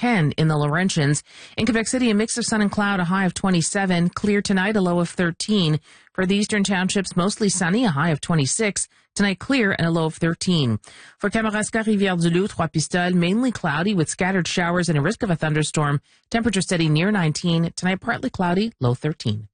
10 in the Laurentians. In Quebec City, a mix of sun and cloud, a high of 27. Clear tonight, a low of 13. For the eastern townships, mostly sunny, a high of 26. Tonight, clear and a low of 13. For Kamouraska, Rivière-du-Loup, Trois-Pistoles, mainly cloudy with scattered showers and a risk of a thunderstorm. Temperature steady near 19. Tonight, partly cloudy, low 13.